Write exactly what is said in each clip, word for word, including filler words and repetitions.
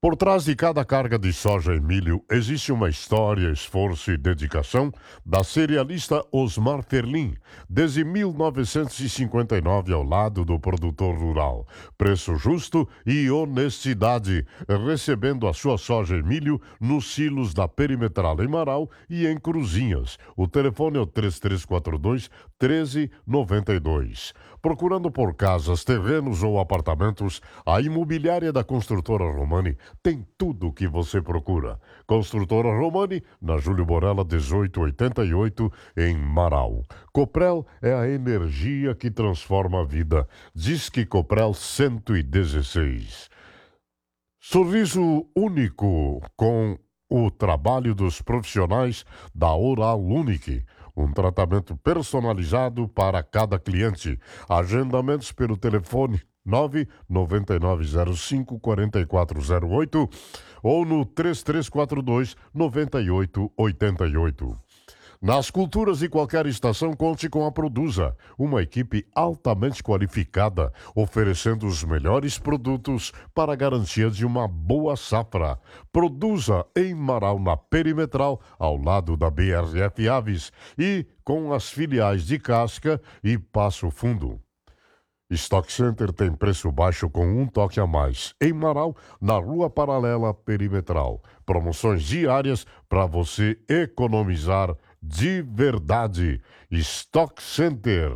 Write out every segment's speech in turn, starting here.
Por trás de cada carga de soja e milho existe uma história, esforço e dedicação da cerealista Osmar Ferlin, desde mil novecentos e cinquenta e nove ao lado do produtor rural. Preço justo e honestidade, recebendo a sua soja e milho nos silos da Perimetral em Marau e em Cruzinhas. O telefone é o três três quatro dois, um três nove dois. Procurando por casas, terrenos ou apartamentos, a imobiliária da Construtora Romani tem tudo o que você procura. Construtora Romani, na Júlio Borella dezoito oitenta e oito, em Marau. Coprel é a energia que transforma a vida. Disque Coprel cento e dezesseis. Sorriso único com o trabalho dos profissionais da Oral Unique. Um tratamento personalizado para cada cliente. Agendamentos pelo telefone nove nove nove zero cinco quatro quatro zero oito ou no três três quatro dois nove oito oito oito. Nas culturas de qualquer estação, conte com a Produza, uma equipe altamente qualificada, oferecendo os melhores produtos para a garantia de uma boa safra. Produza em Marau, na Perimetral, ao lado da B R F Aves, e com as filiais de Casca e Passo Fundo. Stock Center tem preço baixo com um toque a mais. Em Marau, na Rua Paralela Perimetral. Promoções diárias para você economizar de verdade. Stock Center.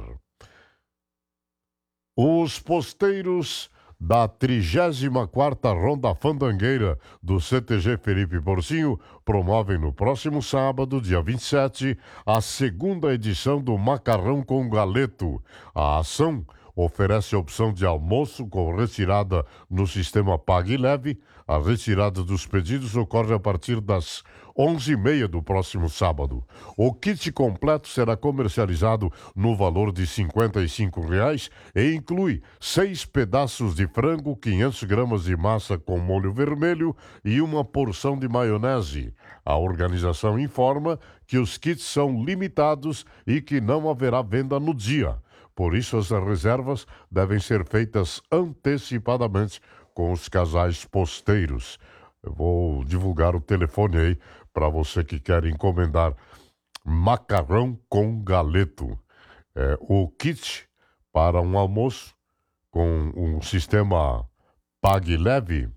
Os posteiros da trigésima quarta Ronda Fandangueira do C T G Felipe Porcinho promovem no próximo sábado, dia vinte e sete, a segunda edição do Macarrão com Galeto. A ação oferece a opção de almoço com retirada no sistema Pague Leve. A retirada dos pedidos ocorre a partir das onze e meia do próximo sábado. O kit completo será comercializado no valor de cinquenta e cinco reais e inclui seis pedaços de frango, quinhentas gramas de massa com molho vermelho e uma porção de maionese. A organização informa que os kits são limitados e que não haverá venda no dia. Por isso, as reservas devem ser feitas antecipadamente com os casais posteiros. Eu vou divulgar o telefone aí para você que quer encomendar macarrão com galeto. É, o kit para um almoço com um sistema Pague Leve,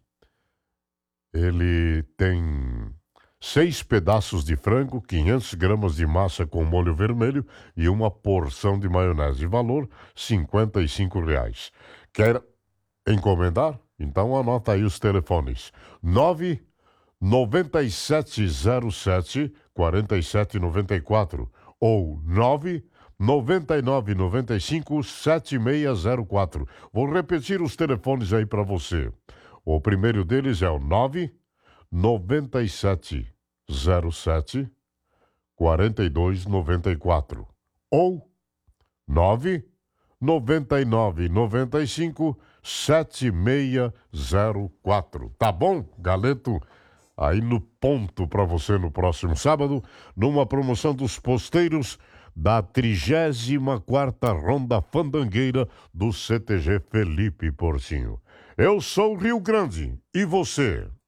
ele tem seis pedaços de frango, quinhentas gramas de massa com molho vermelho e uma porção de maionese. Valor cinquenta e cinco reais. Quer encomendar? Então anota aí os telefones. nove nove sete zero sete quatro sete nove quatro ou nove nove nove nove cinco sete seis zero quatro. Vou repetir os telefones aí para você. O primeiro deles é o nove nove sete zero sete quatro dois nove quatro ou nove nove nove nove cinco sete seis zero quatro. Tá bom, Galeto? Aí no ponto para você no próximo sábado, numa promoção dos posteiros da trigésima quarta Ronda Fandangueira do C T G Felipe Porcinho. Eu sou Rio Grande, e você?